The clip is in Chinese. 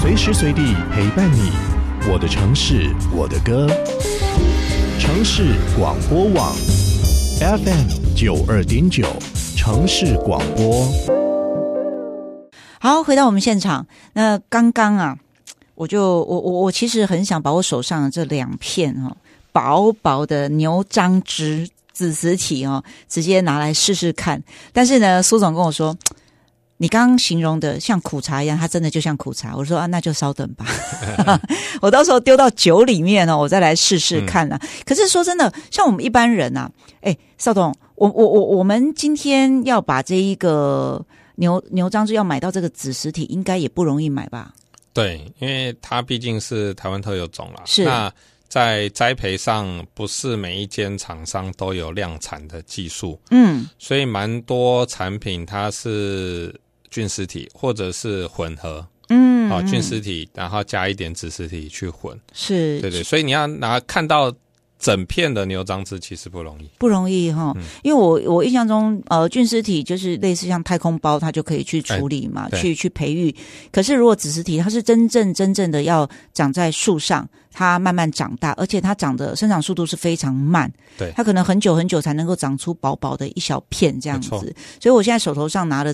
随时随地陪伴你，我的城市，我的歌。城市广播网 FM92.9，城市广播。 好，回到我们现场。那刚刚啊，我其实很想把我手上的这2片薄薄的牛樟芝子实体直接拿来试试看。但是呢，苏总跟我说，你刚刚形容的像苦茶一样，它真的就像苦茶。我说那就稍等吧，我到时候丢到酒里面我再来试试看可是说真的，像我们一般人邵董，我们今天要把这一个牛樟芝要买到这个子实体，应该也不容易买吧？ 对，因为它毕竟是台湾特有种啦。 是。 那在栽培上，不是每一间厂商都有量产的技术，所以蛮多产品它是菌实体或者是混合，菌实体然后加一点子实体去混， 是， 对对，所以你要看到整片的牛樟芝其实不容易， 因为我印象中，菌实体就是类似像太空包，它就可以去处理嘛，去培育。可是如果子实体，它是真正的要长在树上，它慢慢长大，而且它生长速度是非常慢， 对， 它可能很久才能够长出薄薄的一小片这样子。所以我现在手头上拿的